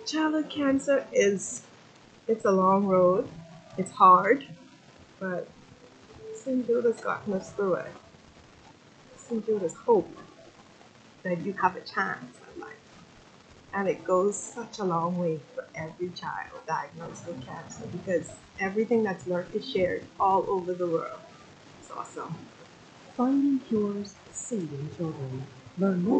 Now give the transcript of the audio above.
Childhood cancer it's a long road. It's hard, but St. Jude has gotten us through it. St. Jude has hope that you have a chance at life. And it goes such a long way for every child diagnosed with cancer because everything that's learned is shared all over the world. It's awesome. Finding cures, saving children. Learn more